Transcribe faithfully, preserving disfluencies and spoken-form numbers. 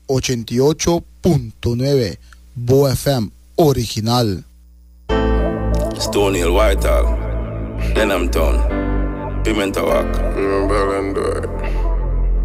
ochenta y ocho punto nueve Bo F M original. Stony Hill, Whitehall, Denham Town, Pimento Walk. Mm,